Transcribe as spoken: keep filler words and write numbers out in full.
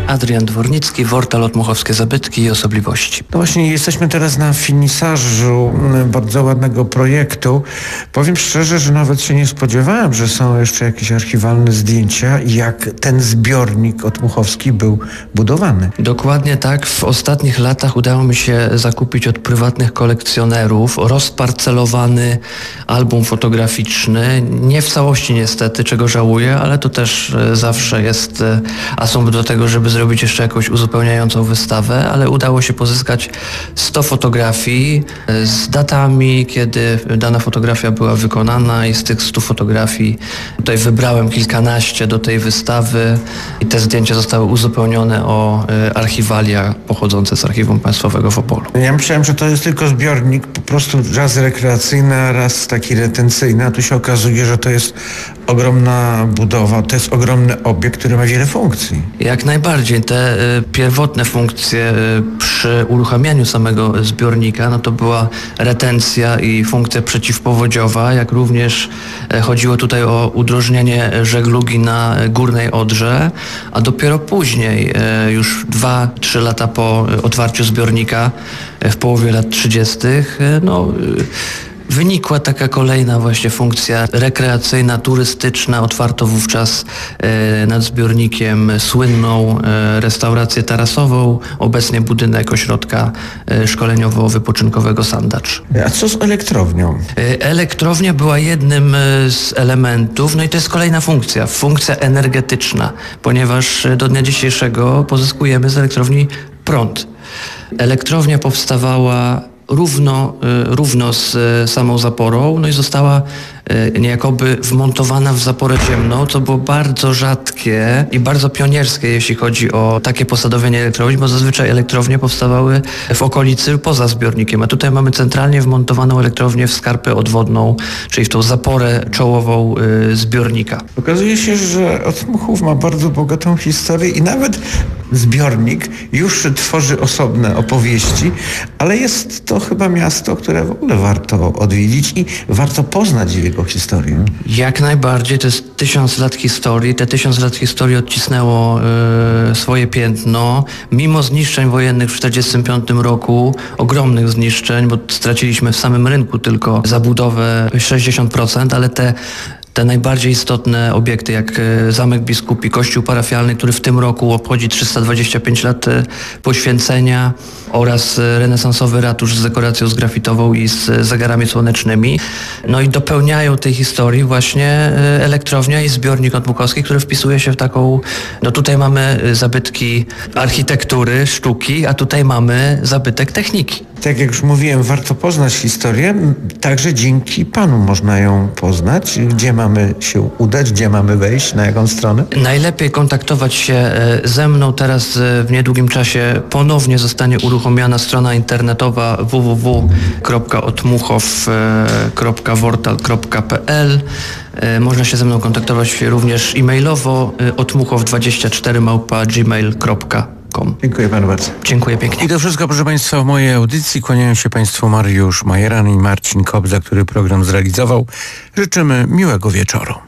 Adrian Dwornicki, Wortal Otmuchowskie Zabytki i Osobliwości. No właśnie, jesteśmy teraz na finisażu bardzo ładnego projektu. Powiem szczerze, że nawet się nie spodziewałem, że są jeszcze jakieś archiwalne zdjęcia, jak ten zbiornik otmuchowski był budowany. Dokładnie tak. W ostatnich latach udało mi się zakupić od prywatnych kolekcjonerów rozparcelowany album fotograficzny. Nie w całości niestety, czego żałuję, ale to też zawsze jest asumpt do tego, żeby zrobić jeszcze jakąś uzupełniającą wystawę, ale udało się pozyskać sto fotografii z datami, kiedy dana fotografia była wykonana i z tych stu fotografii tutaj wybrałem kilkanaście do tej wystawy i te zdjęcia zostały uzupełnione o archiwalia pochodzące z Archiwum Państwowego w Opolu. Ja myślałem, że to jest tylko zbiornik, po prostu raz rekreacyjny, a raz taki retencyjny, a tu się okazuje, że to jest ogromna budowa, to jest ogromny obiekt, który ma wiele funkcji. Jak najbardziej. Te y, pierwotne funkcje y, przy uruchamianiu samego zbiornika, no to była retencja i funkcja przeciwpowodziowa, jak również y, chodziło tutaj o udrożnienie żeglugi na Górnej Odrze, a dopiero później, y, już dwa, trzy lata po otwarciu zbiornika, y, w połowie lat trzydziestych, y, no y, wynikła taka kolejna właśnie funkcja rekreacyjna, turystyczna. Otwarto wówczas e, nad zbiornikiem słynną e, restaurację tarasową, obecnie budynek ośrodka e, szkoleniowo-wypoczynkowego Sandacz. A co z elektrownią? E, elektrownia była jednym z elementów, no i to jest kolejna funkcja, funkcja energetyczna, ponieważ do dnia dzisiejszego pozyskujemy z elektrowni prąd. Elektrownia powstawała Równo, równo z samą zaporą, no i została niejakoby wmontowana w zaporę ciemną, co było bardzo rzadkie i bardzo pionierskie, jeśli chodzi o takie posadowienie elektrowni, bo zazwyczaj elektrownie powstawały w okolicy poza zbiornikiem, a tutaj mamy centralnie wmontowaną elektrownię w skarpę odwodną, czyli w tą zaporę czołową zbiornika. Okazuje się, że Otmuchów ma bardzo bogatą historię i nawet zbiornik już tworzy osobne opowieści, ale jest to chyba miasto, które w ogóle warto odwiedzić i warto poznać jego historię. Jak najbardziej. To jest tysiąc lat historii. Te tysiąc lat historii odcisnęło y, swoje piętno. Mimo zniszczeń wojennych w tysiąc dziewięćset czterdziestym piątym roku, ogromnych zniszczeń, bo straciliśmy w samym rynku tylko zabudowę sześćdziesiąt procent, ale te Te najbardziej istotne obiekty, jak Zamek Biskupi, Kościół Parafialny, który w tym roku obchodzi trzysta dwadzieścia pięć lat poświęcenia, oraz renesansowy ratusz z dekoracją zgrafitową i z zegarami słonecznymi. No i dopełniają tej historii właśnie elektrownia i zbiornik otmuchowski, który wpisuje się w taką... No tutaj mamy zabytki architektury, sztuki, a tutaj mamy zabytek techniki. Tak jak już mówiłem, warto poznać historię, także dzięki panu można ją poznać. Gdzie mamy się udać, gdzie mamy wejść, na jaką stronę? Najlepiej kontaktować się ze mną. Teraz w niedługim czasie ponownie zostanie uruchomiona strona internetowa w w w kropka otmuchow kropka wortal kropka p l. Można się ze mną kontaktować również e-mailowo otmuchow dwadzieścia cztery małpa gmail kropka com. Dziękuję panu bardzo. Dziękuję pięknie. I to wszystko, proszę państwa, w mojej audycji. Kłaniają się państwu Mariusz Majeran i Marcin Kobza, który program zrealizował. Życzymy miłego wieczoru.